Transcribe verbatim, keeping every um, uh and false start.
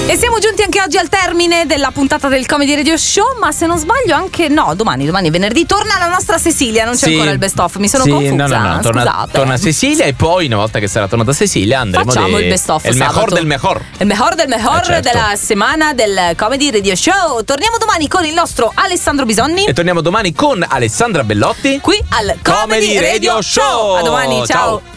E siamo giunti anche oggi al termine della puntata del Comedy Radio Show, ma se non sbaglio anche no, domani, domani è venerdì, torna la nostra Cecilia, non c'è Sì. ancora il best of, mi sono Sì, confusa, no, no, no, torna, scusate. torna Cecilia e poi una volta che sarà tornata Cecilia andremo Facciamo di, il best of il sabato. mejor del mejor. Il mejor del mejor Eh, certo. della settimana del Comedy Radio Show. Torniamo domani con il nostro Alessandro Bisonni. E torniamo domani con Alessandra Bellotti qui al Comedy, Comedy Radio Radio Show. Show. A domani, ciao. Ciao.